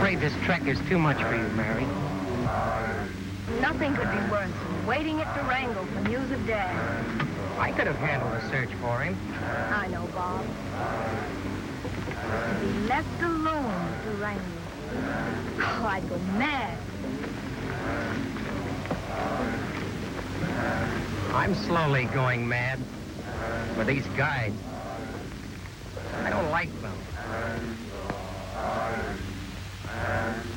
afraid this trek is too much for you, Mary. Nothing could be worse than waiting at Durango for news of Dad. I could have handled a search for him. I know, Bob. To be left alone at Durango. Oh, I'd go mad. I'm slowly going mad with these guides. I don't like them.